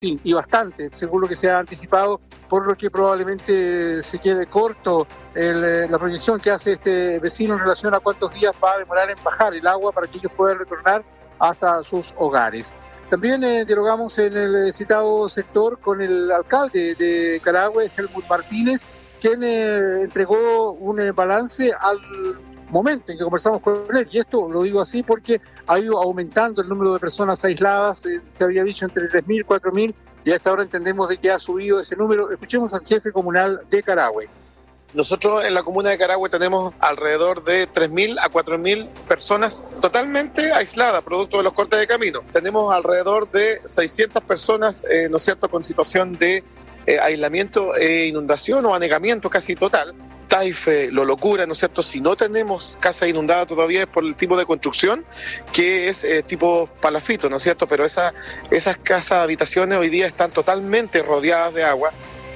y bastante, según lo que se ha anticipado, por lo que probablemente se quede corto la proyección que hace este vecino en relación a cuántos días va a demorar en bajar el agua para que ellos puedan retornar hasta sus hogares. También dialogamos en el citado sector con el alcalde de Carahue, Helmut Martínez, quien entregó un balance al momento en que conversamos con él, y esto lo digo así porque ha ido aumentando el número de personas aisladas, se había dicho entre 3.000, 4.000, y a esta hora entendemos de que ha subido ese número. Escuchemos al jefe comunal de Carahue. Nosotros en la comuna de Carahue tenemos alrededor de 3.000 a 4.000 personas totalmente aisladas, producto de los cortes de camino. Tenemos alrededor de 600 personas, ¿no es cierto?, con situación de aislamiento e inundación o anegamiento casi total. Taife, lo locura, ¿no es cierto? Si no tenemos casa inundada todavía es por el tipo de construcción que es tipo palafito, ¿no es cierto? Pero esas casas, habitaciones hoy día están totalmente rodeadas de agua.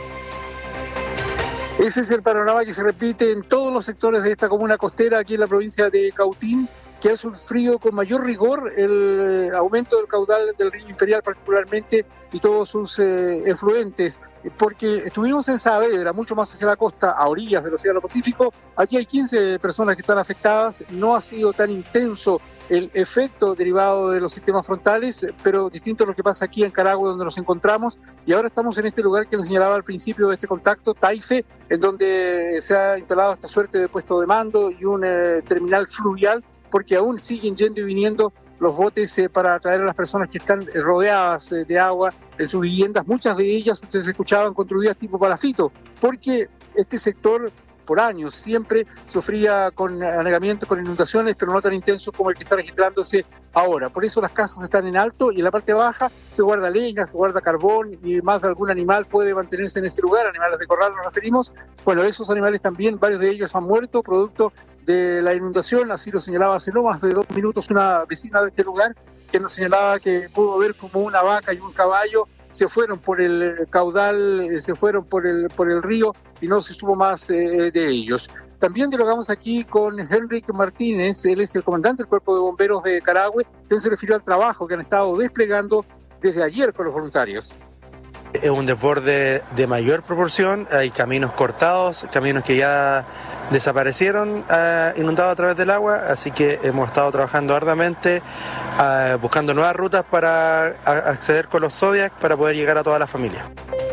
Ese es el panorama que se repite en todos los sectores de esta comuna costera aquí en la provincia de Cautín, que ha sufrido con mayor rigor el aumento del caudal del río Imperial particularmente y todos sus efluentes, porque estuvimos en Saavedra, mucho más hacia la costa, a orillas del Océano Pacífico. Aquí hay 15 personas que están afectadas, no ha sido tan intenso el efecto derivado de los sistemas frontales, pero distinto a lo que pasa aquí en Carahue, donde nos encontramos, y ahora estamos en este lugar que nos señalaba al principio de este contacto, Taife, en donde se ha instalado esta suerte de puesto de mando y un terminal fluvial, porque aún siguen yendo y viniendo los botes para traer a las personas que están rodeadas de agua en sus viviendas. Muchas de ellas, ustedes escuchaban, construidas tipo palafito, porque este sector por años siempre sufría con anegamiento, con inundaciones, pero no tan intenso como el que está registrándose ahora. Por eso las casas están en alto y en la parte baja se guarda leña, se guarda carbón y más de algún animal puede mantenerse en ese lugar, animales de corral nos referimos. Bueno, esos animales también, varios de ellos han muerto producto de la inundación, así lo señalaba hace no más de 2 minutos una vecina de este lugar, que nos señalaba que pudo ver como una vaca y un caballo se fueron por el caudal, se fueron por el río y no se supo más de ellos. También dialogamos aquí con Henrik Martínez, él es el comandante del Cuerpo de Bomberos de Carahue, que se refirió al trabajo que han estado desplegando desde ayer con los voluntarios. Es un desborde de mayor proporción, hay caminos cortados, caminos que ya desaparecieron inundados a través del agua, así que hemos estado trabajando arduamente, buscando nuevas rutas para acceder con los Zodiac para poder llegar a toda la familia.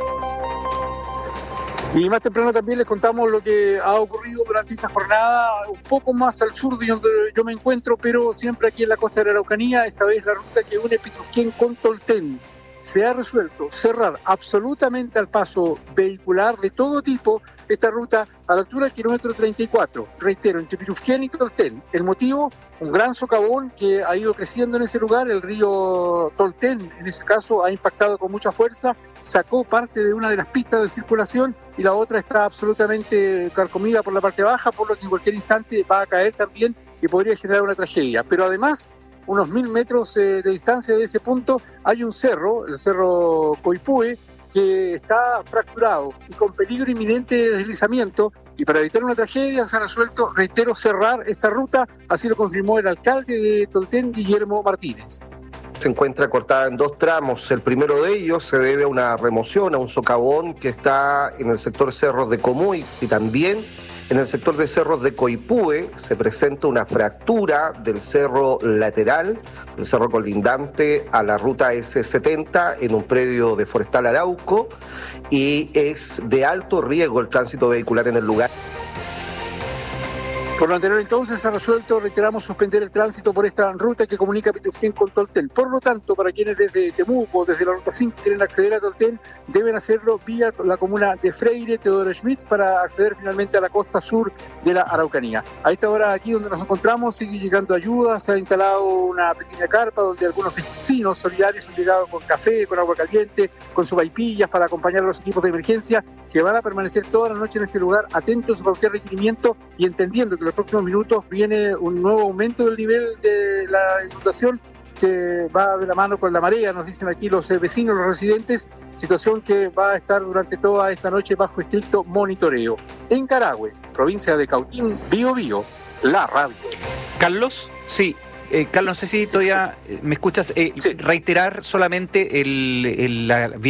Y más temprano también les contamos lo que ha ocurrido durante esta jornada, un poco más al sur de donde yo me encuentro, pero siempre aquí en la costa de la Araucanía, esta vez la ruta que une Pitrufquén con Tolten. Se ha resuelto cerrar absolutamente al paso vehicular de todo tipo esta ruta a la altura del kilómetro 34, reitero, entre Pitrufquén y Tolten. El motivo, un gran socavón que ha ido creciendo en ese lugar, el río Tolten en ese caso ha impactado con mucha fuerza, sacó parte de una de las pistas de circulación y la otra está absolutamente carcomida por la parte baja, por lo que en cualquier instante va a caer también y podría generar una tragedia. Pero además, unos 1.000 metros de distancia de ese punto hay un cerro, el cerro Coipúe, que está fracturado y con peligro inminente de deslizamiento, y para evitar una tragedia se ha resuelto, reitero, cerrar esta ruta, así lo confirmó el alcalde de Tolten, Guillermo Martínez. Se encuentra cortada en 2 tramos. El primero de ellos se debe a una remoción, a un socavón que está en el sector Cerros de Comuy, y también en el sector de Cerros de Coipúe se presenta una fractura del cerro lateral, del cerro colindante a la ruta S70 en un predio de Forestal Arauco, y es de alto riesgo el tránsito vehicular en el lugar. Por lo anterior, entonces, se ha resuelto, reiteramos, suspender el tránsito por esta ruta que comunica Pitrufquén con Tolten. Por lo tanto, para quienes desde Temuco, desde la ruta 5 quieren acceder a Tolten, deben hacerlo vía la comuna de Freire, Teodoro Schmidt, para acceder finalmente a la costa sur de la Araucanía. A esta hora, aquí donde nos encontramos, sigue llegando ayuda, se ha instalado una pequeña carpa donde algunos vecinos solidarios han llegado con café, con agua caliente, con sopaipillas para acompañar a los equipos de emergencia que van a permanecer toda la noche en este lugar, atentos a cualquier requerimiento y entendiendo que los próximos minutos viene un nuevo aumento del nivel de la inundación que va de la mano con la marea, nos dicen aquí los vecinos, los residentes, situación que va a estar durante toda esta noche bajo estricto monitoreo. En Carahue, provincia de Cautín, Biobío, la radio. Carlos, sí. Carlos, no sé si todavía me escuchas. Sí. Reiterar solamente la